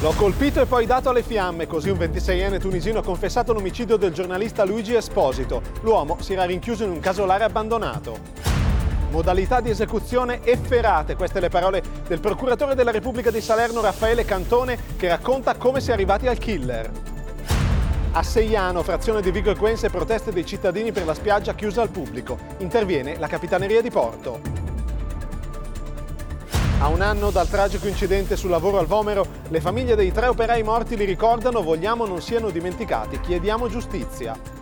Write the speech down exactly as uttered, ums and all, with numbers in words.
L'ho colpito e poi dato alle fiamme, così un ventiseienne tunisino ha confessato l'omicidio del giornalista Luigi Esposito. L'uomo si era rinchiuso in un casolare abbandonato. Modalità di esecuzione efferate, queste le parole del procuratore della Repubblica di Salerno Raffaele Cantone, che racconta come si è arrivati al killer. A Seiano, frazione di Vigo Equense, proteste dei cittadini per la spiaggia chiusa al pubblico. Interviene la Capitaneria di Porto. A un anno dal tragico incidente sul lavoro al Vomero, le famiglie dei tre operai morti li ricordano, vogliamo non siano dimenticati, chiediamo giustizia.